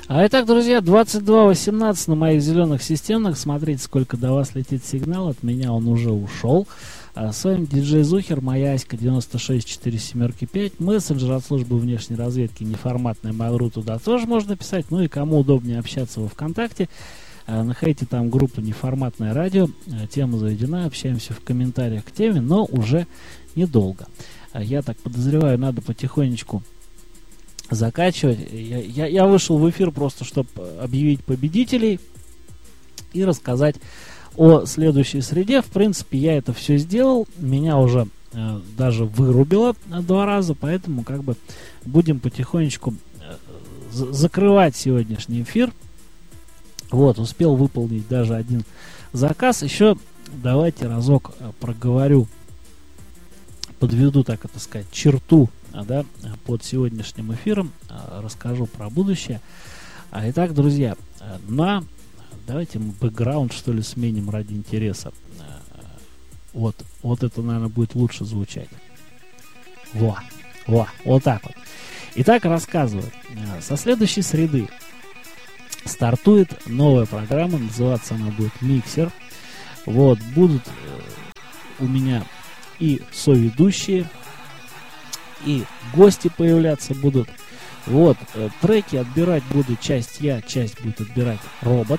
Итак, друзья, 22:18 на моих зеленых системах. Смотрите, сколько до вас летит сигнал. От меня он уже ушел. С вами диджей Зухер, моя Аська 96475. Мессенджер от службы внешней разведки неформатная Mail.ru, туда тоже можно писать. Ну и кому удобнее общаться во ВКонтакте, находите там группу «Неформатное радио». Тема заведена, общаемся в комментариях к теме, но уже недолго. Я так подозреваю, надо потихонечку заканчивать. Я вышел в эфир просто, чтобы объявить победителей и рассказать о следующей среде. В принципе, я это все сделал. Меня уже даже вырубило 2 раза, поэтому как бы будем потихонечку закрывать сегодняшний эфир. Вот, успел выполнить даже один заказ. Еще давайте разок проговорю, подведу, так это сказать, черту, да, под сегодняшним эфиром, расскажу про будущее. Итак, друзья, давайте мы бэкграунд, что ли, сменим ради интереса. Вот это, наверное, будет лучше звучать. Вот так вот. Итак, рассказываю. Со следующей среды стартует новая программа, называться она будет «Миксер». Вот, будут у меня и соведущие, и гости появляться будут. Вот, треки отбирать буду часть я, часть будет отбирать робот.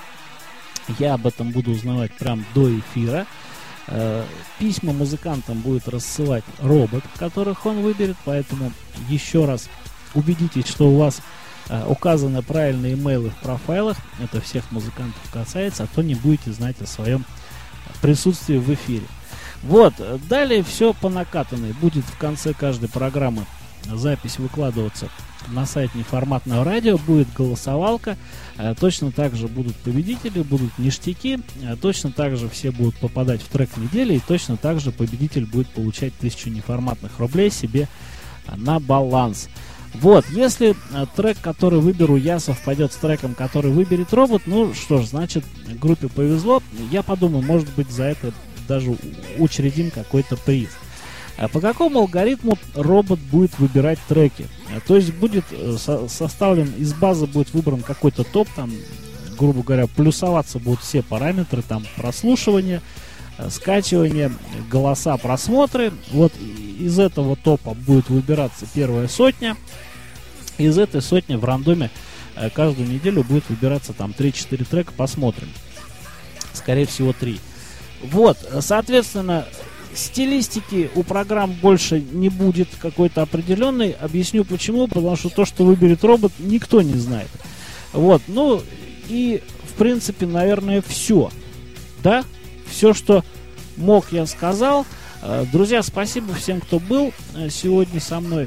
Я об этом буду узнавать прям до эфира. Письма музыкантам будет рассылать робот, которых он выберет, поэтому еще раз убедитесь, что у вас указаны правильные имейлы в профайлах. Это всех музыкантов касается, а то не будете знать о своем присутствии в эфире. Вот, далее все по накатанной. Будет в конце каждой программы запись выкладываться на сайт Неформатного радио, будет голосовалка, точно так же будут победители, будут ништяки, точно так же все будут попадать в трек недели, и точно так же победитель будет получать 1000 неформатных рублей себе на баланс. Вот, если трек, который выберу я, совпадет с треком, который выберет робот, ну что ж, значит, группе повезло. Я подумаю, может быть, за это даже учредим какой-то приз. По какому алгоритму робот будет выбирать треки? То есть будет составлен из базы, будет выбран какой-то топ, там, грубо говоря, плюсоваться будут все параметры, там, прослушивание, скачивание, голоса, просмотры. Вот из этого топа будет выбираться первая сотня. Из этой сотни в рандоме каждую неделю будет выбираться там 3-4 трека, посмотрим. Скорее всего 3. Вот, соответственно, стилистики у программ больше не будет какой-то определенной. Объясню почему. Потому что то, что выберет робот, никто не знает. Вот, ну и в принципе, наверное, все. Да? Все, что мог, я сказал. Друзья, спасибо всем, кто был сегодня со мной.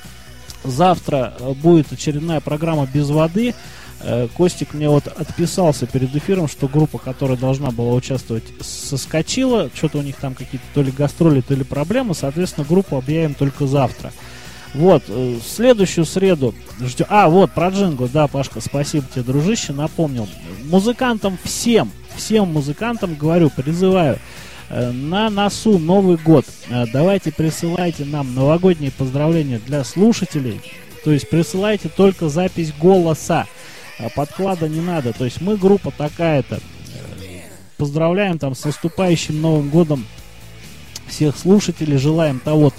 Завтра будет очередная программа без воды. Костик мне вот отписался перед эфиром, что группа, которая должна была участвовать, соскочила. Что-то у них там какие-то то ли гастроли, то ли проблемы. Соответственно, группу объявим только завтра. Вот, следующую среду ждем. Вот, про джингл, да, Пашка, спасибо тебе, дружище, напомнил. Музыкантам всем музыкантам говорю, призываю, на носу Новый год. Давайте присылайте нам новогодние поздравления для слушателей. То есть присылайте только запись голоса. Подклада не надо. То есть мы группа такая-то. Поздравляем там с наступающим Новым годом всех слушателей. Желаем того.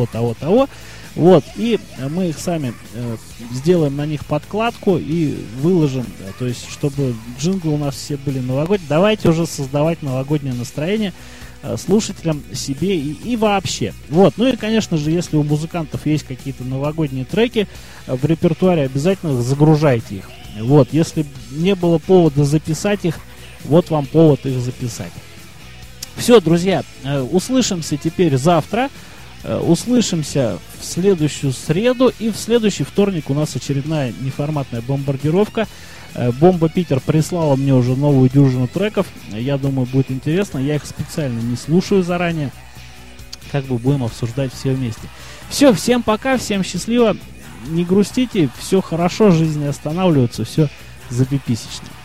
Вот. И мы их сами сделаем на них подкладку и выложим. То есть, чтобы джинглы у нас все были новогодние. Давайте уже создавать новогоднее настроение слушателям, себе и вообще. Вот. Ну и, конечно же, если у музыкантов есть какие-то новогодние треки в репертуаре, обязательно загружайте их. Вот. Если не было повода записать их, вот вам повод их записать. Все, друзья, услышимся теперь завтра. Услышимся в следующую среду. И в следующий вторник у нас очередная неформатная бомбардировка. Бомба Питер прислала мне уже новую дюжину треков. Я думаю, будет интересно. Я их специально не слушаю заранее. Как бы будем обсуждать все вместе. Все, всем пока, всем счастливо. Не грустите, все хорошо, жизнь не останавливается, все запиписечно.